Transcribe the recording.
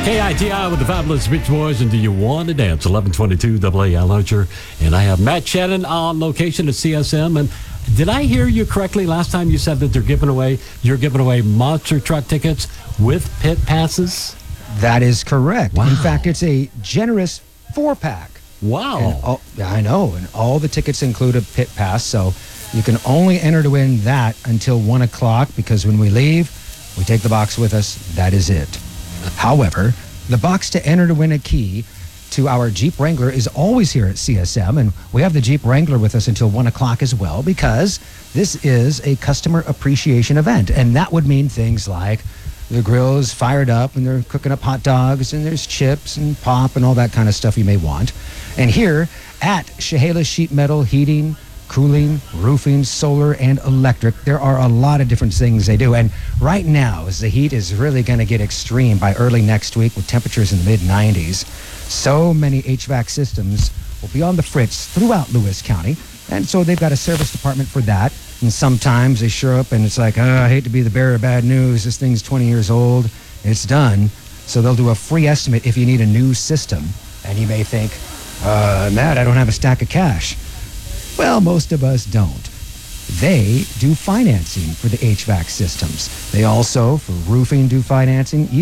KITI with the Fabulous Beach Boys and Do You Want to Dance? 1122 AA Launcher. And I have Matt Shannon on location at CSM. And did I hear you correctly last time you said that you're giving away monster truck tickets with pit passes? That is correct. Wow. In fact, it's a generous 4-pack. Wow. I know. And all the tickets include a pit pass. So you can only enter to win that until 1 o'clock because when we leave, we take the box with us. That is it. However, the box to enter to win a key to our Jeep Wrangler is always here at CSM, and we have the Jeep Wrangler with us until 1 o'clock as well because this is a customer appreciation event, and that would mean things like the grill is fired up and they're cooking up hot dogs and there's chips and pop and all that kind of stuff you may want. And here at Chehalis Sheet Metal Heating, Cooling, roofing, solar, and electric. There are a lot of different things they do. And right now, as the heat is really going to get extreme by early next week with temperatures in the mid-90s, so many HVAC systems will be on the fritz throughout Lewis County. And so they've got a service department for that. And sometimes they show up and it's like, I hate to be the bearer of bad news. This thing's 20 years old. It's done. So they'll do a free estimate if you need a new system. And you may think, Matt, I don't have a stack of cash. Well, most of us don't. They do financing for the HVAC systems. They also, for roofing, do financing.